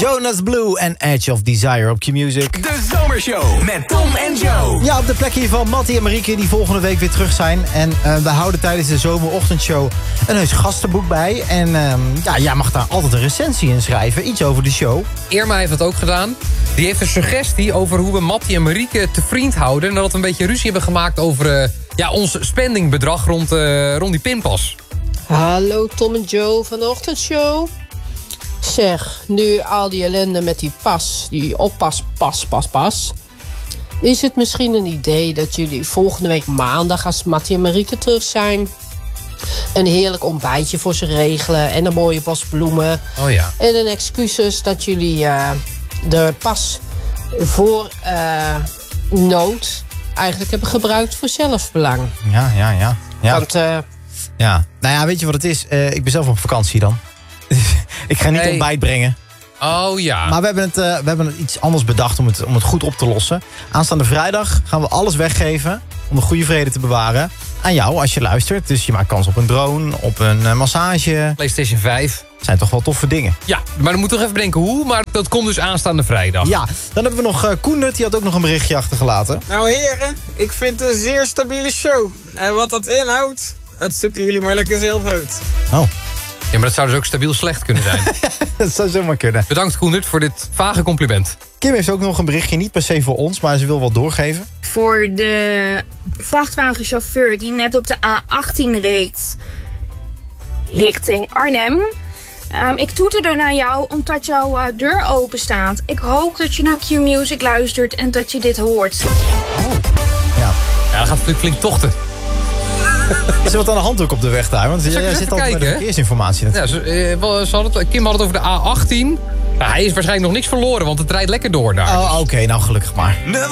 Jonas Blue en Edge of Desire op Q-Music. De Zomershow met Tom en Joe. Ja, op de plek hier van Mattie en Marieke die volgende week weer terug zijn. En we houden tijdens de zomerochtendshow een heus gastenboek bij. En jij mag daar altijd een recensie in schrijven. Iets over de show. Irma heeft dat ook gedaan. Die heeft een suggestie over hoe we Mattie en Marieke te vriend houden. En dat we een beetje ruzie hebben gemaakt over ons spendingbedrag rond die pinpas. Hallo Tom en Joe van de ochtendshow. Zeg, nu al die ellende met die pas, die pas. Is het misschien een idee dat jullie volgende week maandag, als Mattie en Marieke terug zijn, een heerlijk ontbijtje voor ze regelen en een mooie bos bloemen. Oh ja. En een excuses dat jullie de pas voor nood eigenlijk hebben gebruikt voor zelfbelang. Ja. Want Ja. Nou ja, weet je wat het is? Ik ben zelf op vakantie dan. Ik ga niet ontbijt brengen. Oh ja. Maar we hebben iets anders bedacht om het goed op te lossen. Aanstaande vrijdag gaan we alles weggeven om de goede vrede te bewaren aan jou als je luistert. Dus je maakt kans op een drone, op een massage. PlayStation 5. Zijn toch wel toffe dingen. Ja, maar dan moeten we nog even bedenken hoe. Maar dat komt dus aanstaande vrijdag. Ja, dan hebben we nog Koendert. Die had ook nog een berichtje achtergelaten. Nou heren, ik vind het een zeer stabiele show. En wat dat inhoudt, dat zoeken jullie maar lekker zelf uit. Oh. Ja, maar dat zou dus ook stabiel slecht kunnen zijn. Dat zou zomaar kunnen. Bedankt Koendert voor dit vage compliment. Kim heeft ook nog een berichtje, niet per se voor ons, maar ze wil wat doorgeven. Voor de vrachtwagenchauffeur die net op de A18 reed richting Arnhem. Ik toeterde naar jou omdat jouw deur open staat. Ik hoop dat je naar Q-Music luistert en dat je dit hoort. Ja, dat gaat natuurlijk flink tochten. Is er wat aan de hand ook op de weg daar? Want jij zit altijd bij de verkeersinformatie natuurlijk. Kim had het over de A18. Nou, hij is waarschijnlijk nog niks verloren, want het rijdt lekker door daar. Oh, oké, nou gelukkig maar.